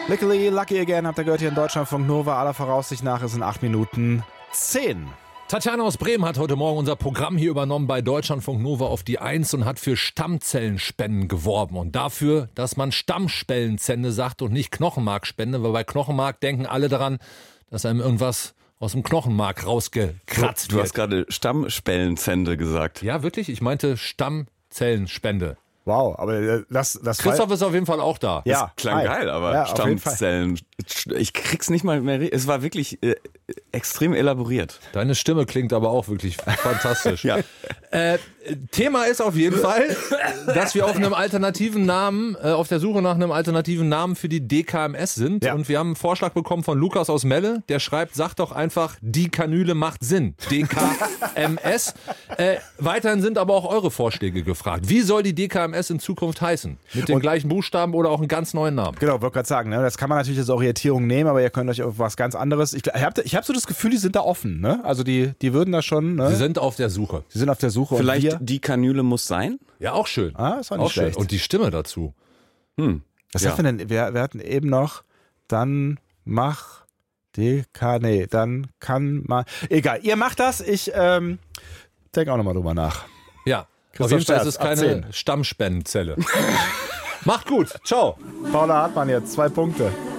Lucky Again habt ihr gehört hier in Deutschlandfunk Nova. Aller Voraussicht nach ist in 8 Minuten 10. Tatjana aus Bremen hat heute Morgen unser Programm hier übernommen bei Deutschlandfunk Nova auf die 1 und hat für Stammzellenspenden geworben. Und dafür, dass man Stammspellenzelle sagt und nicht Knochenmarkspende, weil bei Knochenmark denken alle daran, dass einem irgendwas aus dem Knochenmark rausgekratzt wird. Du hast gerade Stammspellenzelle gesagt. Ja, wirklich? Ich meinte Stammzellenspende. Wow, aber das Christoph ist auf jeden Fall auch da. Ja, Das klang geil, aber ja, Stammzellen, ich krieg's nicht mal mehr. Es war wirklich extrem elaboriert. Deine Stimme klingt aber auch wirklich fantastisch. Ja. Thema ist auf jeden Fall, dass wir auf einem alternativen Namen, auf der Suche nach einem alternativen Namen für die DKMS sind. Ja. Und wir haben einen Vorschlag bekommen von Lukas aus Melle, der schreibt, sag doch einfach, die Kanüle macht Sinn. DKMS. Weiterhin sind aber auch eure Vorschläge gefragt. Wie soll die DKMS in Zukunft heißen? Mit den gleichen Buchstaben oder auch einen ganz neuen Namen? Genau, wollte gerade sagen, ne? Das kann man natürlich als Orientierung nehmen, aber ihr könnt euch auf was ganz anderes. Ich hab so das Gefühl, die sind da offen, ne? Also die würden da schon. Ne? Sie sind auf der Suche. Sie sind auf der Suche. Vielleicht und wir, die Kanüle muss sein? Ja, auch schön. ist auch nicht schön. schlecht. Und die Stimme dazu. Was hatten wir denn? Wir hatten eben noch, dann mach DK, nee, dann kann man. Egal, ihr macht das, ich denke auch nochmal drüber nach. Ja, Christoph auf jeden Fall ist Sterz, es ab keine 10. Stammspendenzelle. Macht gut. Ciao. Paula Hartmann jetzt, 2 Punkte.